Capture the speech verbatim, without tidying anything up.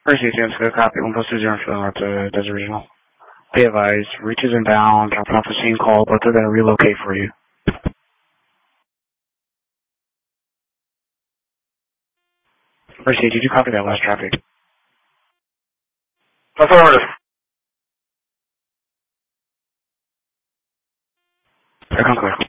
First, you can a copy one plus two zero filling out to Desert Regional. Be advised, reaches inbound, dropping off the scene call, but they're going to relocate for you. First, did you copy that last traffic? Affirmative. Come clear.